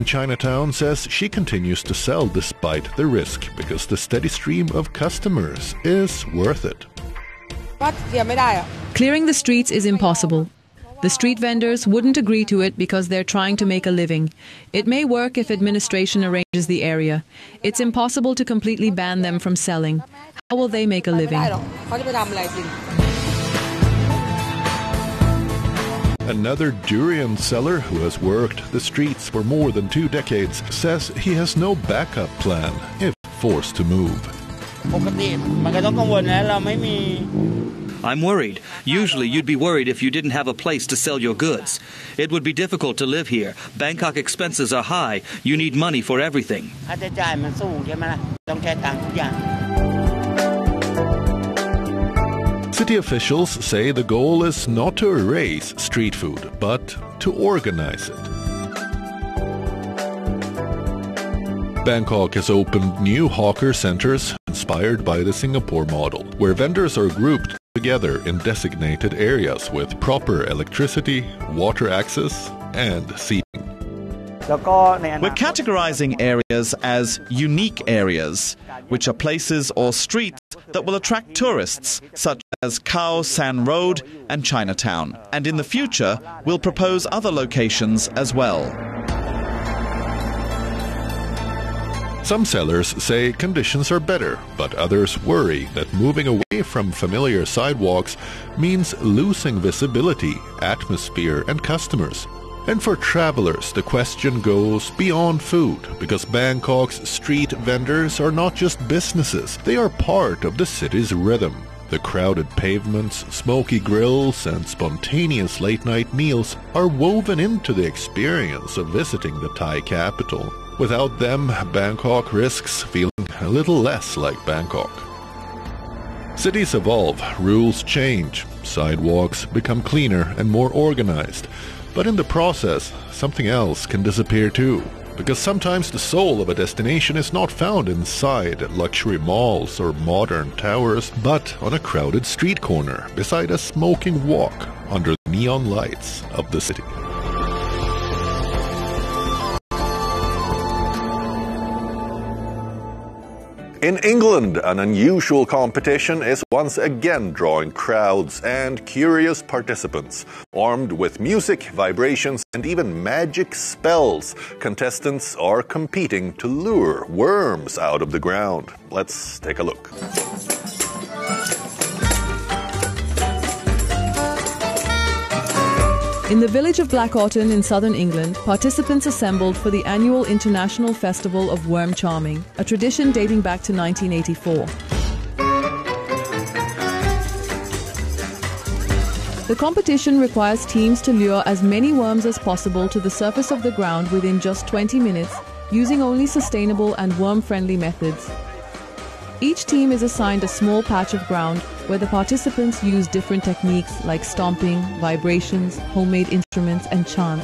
Chinatown says she continues to sell despite the risk because the steady stream of customers is worth it. Clearing the streets is impossible. The street vendors wouldn't agree to it because they're trying to make a living. It may work if administration arranges the area. It's impossible to completely ban them from selling. How will they make a living? Another durian seller who has worked the streets for more than 2 decades says he has no backup plan if forced to move. I'm worried. Usually you'd be worried if you didn't have a place to sell your goods. It would be difficult to live here. Bangkok expenses are high. You need money for everything. City officials say the goal is not to erase street food, but to organize it. Bangkok has opened new hawker centers inspired by the Singapore model, where vendors are grouped together in designated areas with proper electricity, water access, and seating. We're categorizing areas as unique areas, which are places or streets that will attract tourists, such as Khao San Road and Chinatown. And in the future, we'll propose other locations as well. Some sellers say conditions are better, but others worry that moving away from familiar sidewalks means losing visibility, atmosphere, and customers. And for travelers, the question goes beyond food, because Bangkok's street vendors are not just businesses, they are part of the city's rhythm. The crowded pavements, smoky grills, and spontaneous late-night meals are woven into the experience of visiting the Thai capital. Without them, Bangkok risks feeling a little less like Bangkok. Cities evolve, rules change, sidewalks become cleaner and more organized. But in the process, something else can disappear too. Because sometimes the soul of a destination is not found inside luxury malls or modern towers, but on a crowded street corner beside a smoking walk under the neon lights of the city. In England, an unusual competition is once again drawing crowds and curious participants. Armed with music, vibrations, and even magic spells, contestants are competing to lure worms out of the ground. Let's take a look. In the village of Blackawton in southern England, participants assembled for the annual International Festival of Worm Charming, a tradition dating back to 1984. The competition requires teams to lure as many worms as possible to the surface of the ground within just 20 minutes, using only sustainable and worm-friendly methods. Each team is assigned a small patch of ground where the participants use different techniques like stomping, vibrations, homemade instruments, and chants.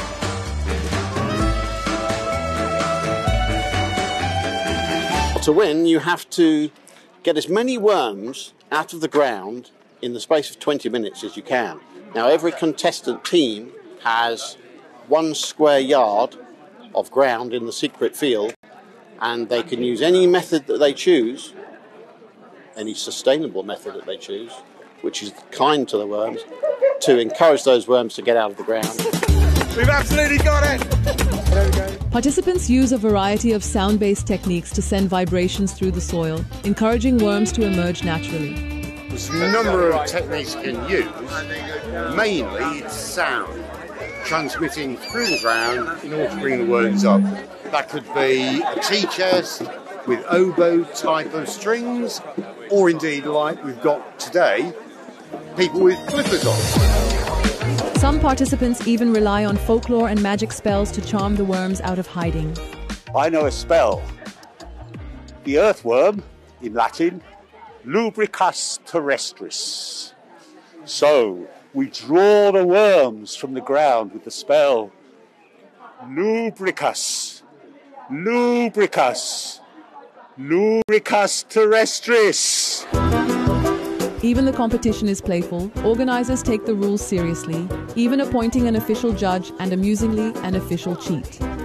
To win, you have to get as many worms out of the ground in the space of 20 minutes as you can. Now, every contestant team has 1 square yard of ground in the secret field, and they can use any method that they choose, any sustainable method that they choose, which is kind to the worms, to encourage those worms to get out of the ground. We've absolutely got it! There we go. Participants use a variety of sound-based techniques to send vibrations through the soil, encouraging worms to emerge naturally. There's a number of techniques you can use. Mainly it's sound, transmitting through the ground in order to bring the worms up. That could be a tea chest with oboe type of strings, or indeed, like we've got today, people with flippers on. Some participants even rely on folklore and magic spells to charm the worms out of hiding. I know a spell. The earthworm, in Latin, lubricus terrestris. So, we draw the worms from the ground with the spell lubricus. Lubricus. Lubricus terrestris. Even the competition is playful. Organizers take the rules seriously, even appointing an official judge and, amusingly, an official cheat.